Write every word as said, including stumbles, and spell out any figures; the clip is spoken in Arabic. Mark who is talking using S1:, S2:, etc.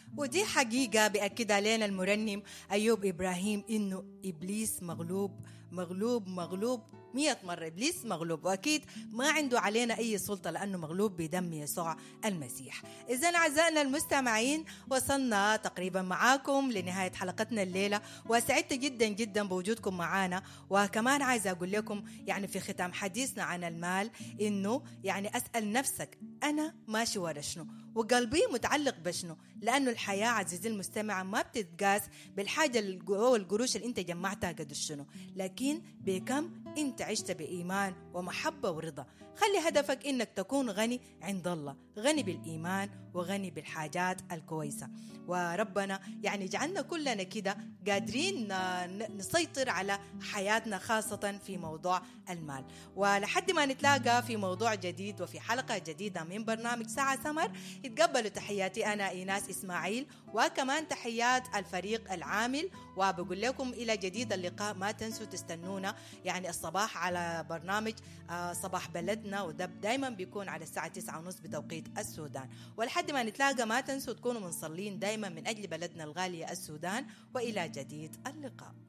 S1: ودي حقيقة بأكد علينا المرنم أيوب إبراهيم إنه إبليس مغلوب مغلوب مغلوب مية مرة. إبليس مغلوب، وأكيد ما عنده علينا أي سلطة لأنه مغلوب بدم يسوع المسيح. إذن أعزائنا المستمعين، وصلنا تقريبا معاكم لنهاية حلقتنا الليلة، وسعدت جدا جدا بوجودكم معنا. وكمان عايزة أقول لكم يعني في ختام حديثنا عن المال إنه يعني أسأل نفسك أنا ماشي ورا شنو، وقلبي متعلق بشنو، لأنه الحياة عزيزي المستمع ما بتتقاس بالحاجة القروش اللي انت جمعتها قدر شنو، لكن بكم انت عشت بإيمان ومحبة ورضا. خلي هدفك انك تكون غني عند الله، غني بالإيمان وغني بالحاجات الكويسة. وربنا يعني جعلنا كلنا كده قادرين نسيطر على حياتنا، خاصة في موضوع المال. ولحد ما نتلاقى في موضوع جديد وفي حلقة جديدة من برنامج ساعة سمر، اتقبلوا تحياتي أنا إيناس إسماعيل، وكمان تحيات الفريق العامل، وبقول لكم إلى جديد اللقاء. ما تنسوا تستنونا يعني الصباح على برنامج صباح بلدنا، وده دايما بيكون على الساعة تسعة ونص بتوقيت السودان. ولحد ما نتلاقى ما تنسوا تكونوا منصلين دايما من أجل بلدنا الغالية السودان، وإلى جديد اللقاء.